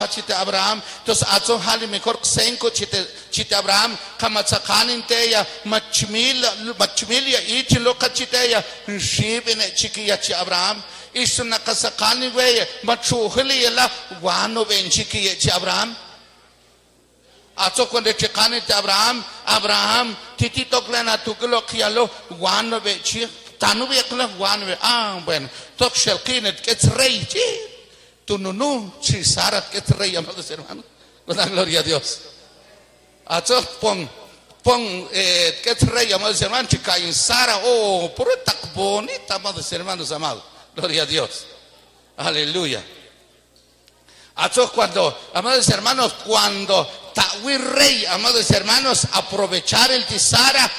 chite Abraham. Entonces azo hali mejor senko chite Abraham. Kamatsakan inteya machmilia ichi loka chiteya shibine chikiya chi Abraham. Isu nakasakani weye machuhili yela wano benchikiya chi Abraham. Azo cuando chekani te Abraham titi toklena tukilo kialo wano bechi tanu bekla wano be bueno tok shelkinet que es rey chi tununu chi sarat que es rey amados hermanos la gloria a Dios azo pon que es rey amados hermanos chica in Sara puro tak bonita amados hermanos amados gloria a Dios aleluya. Azo cuando amados hermanos cuando Tawi rey, amados hermanos, aprovechar el tisara,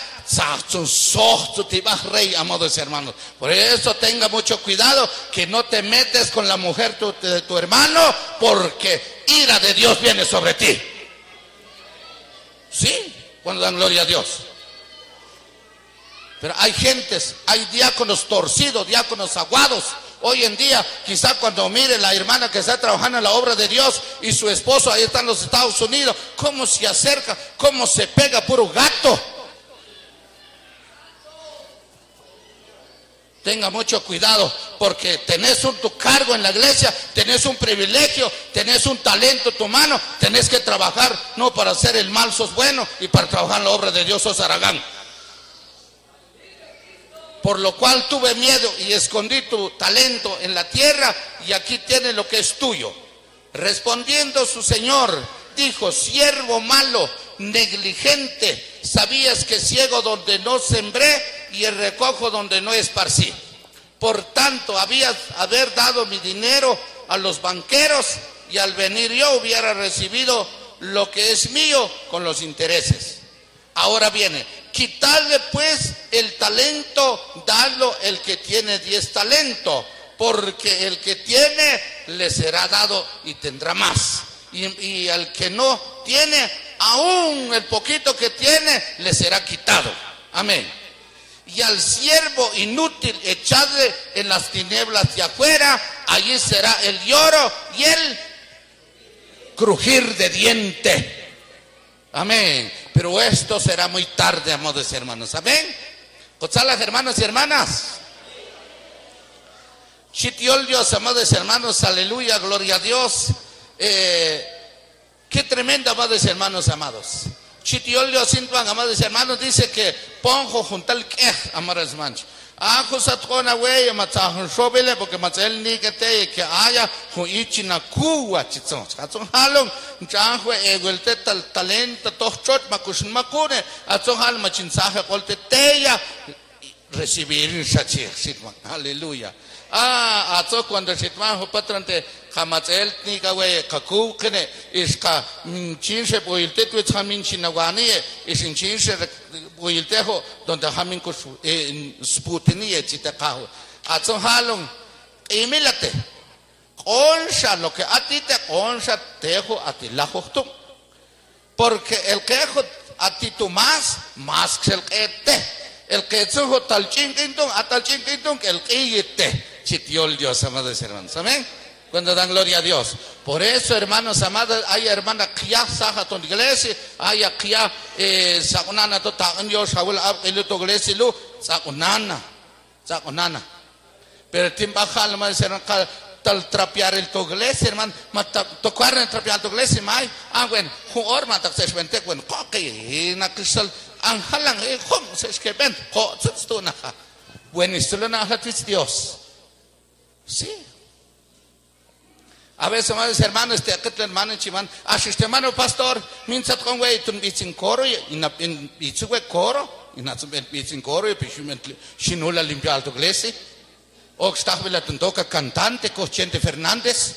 rey, amados hermanos. Por eso tenga mucho cuidado que no te metes con la mujer de tu hermano, porque ira de Dios viene sobre ti. Sí, cuando dan gloria a Dios. Pero hay gentes, hay diáconos torcidos, diáconos aguados. Hoy en día, quizá cuando mire la hermana que está trabajando en la obra de Dios y su esposo ahí está en los Estados Unidos, cómo se acerca, cómo se pega puro gato. Tenga mucho cuidado porque tenés tu cargo en la iglesia, tenés un privilegio, tenés un talento en tu mano, tenés que trabajar, no para hacer el mal sos bueno y para trabajar en la obra de Dios sos haragán. Por lo cual tuve miedo y escondí tu talento en la tierra y aquí tienes lo que es tuyo. Respondiendo su señor, dijo: siervo malo, negligente, sabías que ciego donde no sembré y el recojo donde no esparcí. Por tanto, haber dado mi dinero a los banqueros y al venir yo hubiera recibido lo que es mío con los intereses. Ahora viene, quitarle pues el talento, dadlo el que tiene 10 talentos, porque el que tiene le será dado y tendrá más. Y al que no tiene, aún el poquito que tiene, le será quitado. Amén. Y al siervo inútil echadle en las tinieblas de afuera, allí será el lloro y el crujir de diente. Amén. Pero esto será muy tarde, amados hermanos. Amén. Las hermanos y hermanas. Chitiol Dios, amados hermanos. Aleluya, gloria a Dios. Qué tremenda, amados hermanos amados. Chitiol Dios, amados hermanos, dice que ponjo juntal que, amados hermanos. Josatona wey matahon shobele porque matel ni que haya ichina kuwa chitson atson halong janhwe eguelte talento tochot makushin makune atson hal machinsaje qolte teya recibir shachir sitman aleluya. Atso cuando sitman hopatrante kamatel ni ka wey kaku kene iska chinse boilte tu chamin chinawani isin chinse boiltejo donde hamin ko sputini echitakaho atso halong imilate onsha lo que a ti te onsha tejo a ti la justo porque el quejo a ti tú más que el que sujo tal chinquintón a tal chinquintón que el que chitiol Dios, amados hermanos. Amén. Cuando dan gloria a Dios. Por eso, hermanos amados, hay hermana kia saja ton iglesia, hay kia sakunana to ta Dios Saúl el to iglesia lu sakunana. Pero timbajal hermanos hermanos tal trapear el to iglesia hermano, tocar el trapear tu iglesia mai, bueno, juor mata se vente bueno, que na cristal anjalan hom se es que ven, esto na. Bueno, esto lo na Dios. Sí. A veces, amados hermanos, este hermano chiman, este hermano pastor, minsat con güey, tú bichin coro y na bichue coro, y na bichin coro y shinula limpiar tu iglesia. O está vela toca cantante Chente Fernández.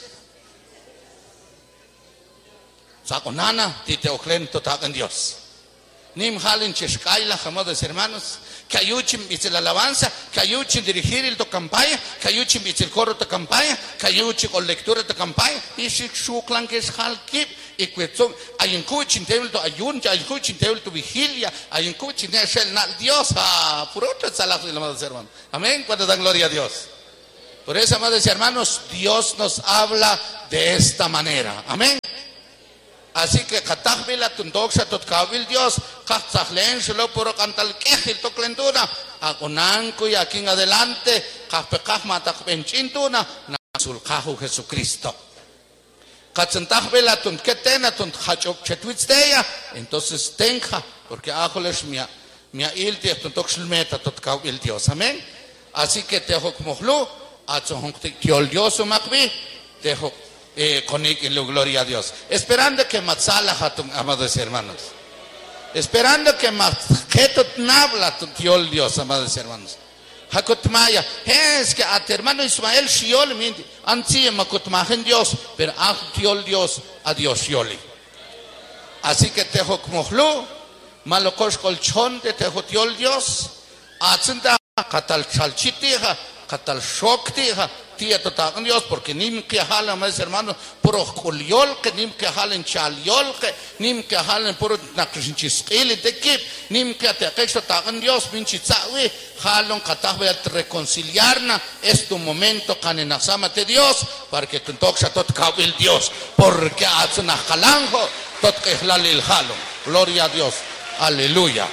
Saco nana, tite oclen totacan Dios. Nim halen chescaila, amados hermanos. Que ayuchen la alabanza, que ayuchen dirigir el campaña, que ayuchen el coro de campaña, que ayuchen con lectura de campaña, y si su clan que es halkip, y cuestión, hay un cuchin table to ayun, hay un cuchin table to vigilia, hay un cuchin Dios, por otro salazo de los hermanos. Amén, cuando dan gloria a Dios. Por eso, amados hermanos, Dios nos habla de esta manera. Amén. Así que katahvila tundoksha totkawil Dios, katzahlen shlo puro cantal kejil toklenduna, agonanko y aquí en adelante, kahpekah matakbenchintuna, nasulkahu Jesucristo. Katzentahvila tunketena tunkhachok chetwitzdeya, entonces tenja, porque ajoles mia ilti tuntokshilmeta totkawil Dios. Amén. Así que tejo mohlu, atzohonk tiol Dios umakbi, tejo con gloria a Dios, esperando que matzala hatun, amados hermanos, esperando que matjetot nabla tu tiol Dios, amados hermanos. Hakutmaya, es que a tu hermano Ismael shiol minti, ansi makutmajen Dios, pero a tiol Dios, a Dios shioli. Así que tejo mohlu, malokos colchón de tejo tiol Dios, atzenda katal chalchitija, katal shoktija. Dios, porque nim que jalan, mis hermanos, puro culiol, que nim que jalen chaliol, que nim que jalen puro nakrishinchiskili de kip, nim que te aquecho tagan Dios, pinchitzawi, jalon katahwe reconciliarna, es tu momento, canenasamate Dios, para que tu toxa tot kawil Dios, porque atzuna jalanjo, tot kehlalil jalon, gloria a Dios, aleluya.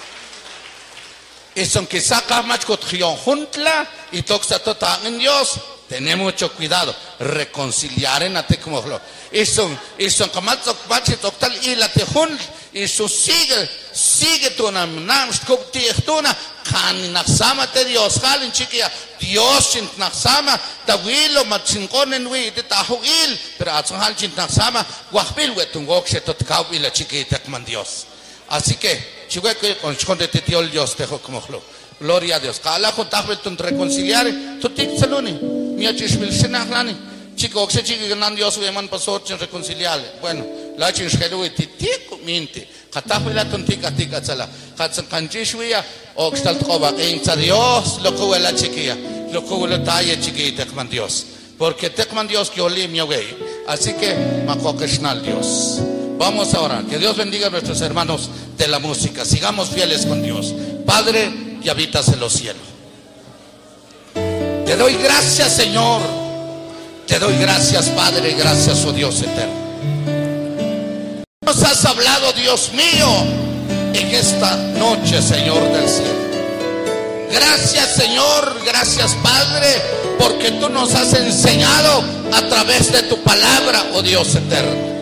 Y son que saca más cotrión juntla y toxa tot en Dios. Tenemos mucho cuidado, reconciliar en ate como lo. Y son kamatzok bache total y la tejun y su sigue tu nam skopti echtuna kan naksama te Dios halin chiquia Dios sin naksama tawilo matsinkonen wi te tahugil pero atzhal sin naksama wahbil wetungok se totkau y la chiquita man Dios. Así que chique con chonde te Dios tejo como lo. Gloria a Dios. Kala ko tahbel tun reconciliar tu tik saluni. Mia chishmil sinahlani. Chico oxe chico nan Dios weman pasor chin reconciliar. Bueno, la chin shelu titik minti. Katahbela tun tika tsala. Katsan kanchishwiya oxtal tqoba insa Dios lo ko la chiquia. Lo ko lo taye chiquita man Dios. Porque tekman Dios que oli mi wey. Así que makokeshnal Dios. Vamos a orar. Que Dios bendiga a nuestros hermanos de la música. Sigamos fieles con Dios. Padre, y habitas en los cielos. Te doy gracias, Señor. Te doy gracias, Padre. Gracias, oh Dios eterno. Nos has hablado, Dios mío, en esta noche, Señor del cielo. Gracias, Señor. Gracias, Padre, porque tú nos has enseñado a través de tu palabra, oh Dios eterno.